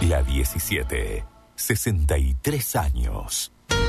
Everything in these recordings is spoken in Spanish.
La 17. 63 años.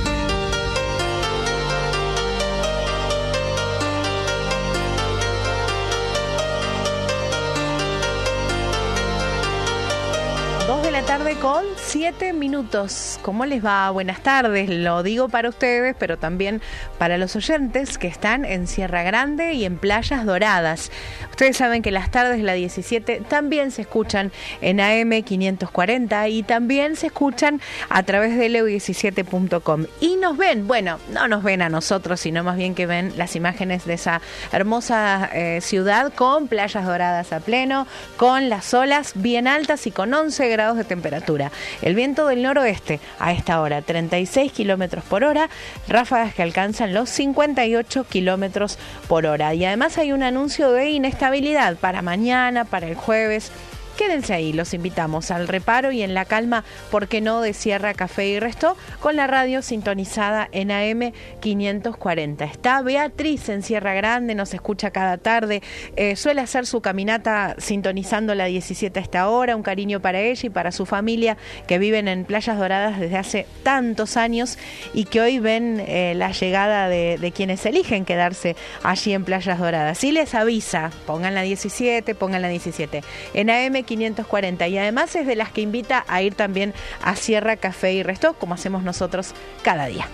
Tarde con 7 minutos. ¿Cómo les va? Buenas tardes. Lo digo para ustedes, pero también para los oyentes que están en Sierra Grande y en Playas Doradas. Ustedes saben que las tardes de la 17 también se escuchan en AM 540 y también se escuchan a través de leo17.com. Y nos ven, bueno, no nos ven a nosotros, sino más bien que ven las imágenes de esa hermosa ciudad con playas doradas a pleno, con las olas bien altas y con 11 grados de temperatura. El viento del noroeste a esta hora 36 kilómetros por hora, ráfagas que alcanzan los 58 kilómetros por hora. Y además hay un anuncio de inestabilidad para mañana, para el jueves. Quédense ahí, los invitamos al reparo y en la calma, ¿por qué no?, de Sierra Café y Resto, con la radio sintonizada en AM 540. Está Beatriz en Sierra Grande, nos escucha cada tarde, suele hacer su caminata sintonizando la 17 a esta hora. Un cariño para ella y para su familia que viven en Playas Doradas desde hace tantos años y que hoy ven la llegada de quienes eligen quedarse allí en Playas Doradas. Y les avisa, pongan la 17, pongan la 17. En AM 540 y además es de las que invita a ir también a Sierra Café y Resto, como hacemos nosotros cada día.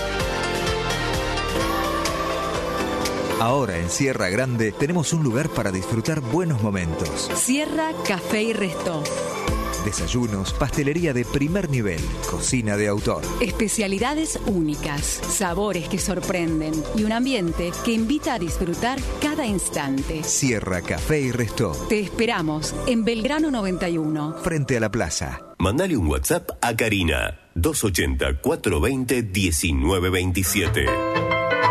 Ahora en Sierra Grande tenemos un lugar para disfrutar buenos momentos. Sierra Café y Resto. Desayunos, pastelería de primer nivel, cocina de autor. Especialidades únicas, sabores que sorprenden y un ambiente que invita a disfrutar cada instante. Sierra Café y Resto. Te esperamos en Belgrano 91. Frente a la plaza. Mandale un WhatsApp a Karina, 280-420-1927.